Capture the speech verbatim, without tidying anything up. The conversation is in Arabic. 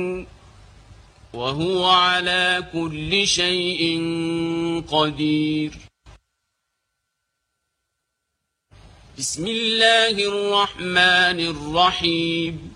وهو على كل شيء قدير. بسم الله الرحمن الرحيم.